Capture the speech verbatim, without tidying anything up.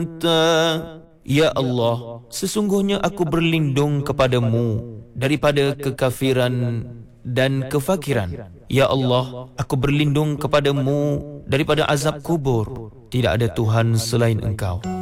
Ya Allah, sesungguhnya aku berlindung kepadamu daripada kekafiran dan kefakiran. Ya Allah, aku berlindung kepadamu daripada azab kubur. Tidak ada Tuhan selain Engkau.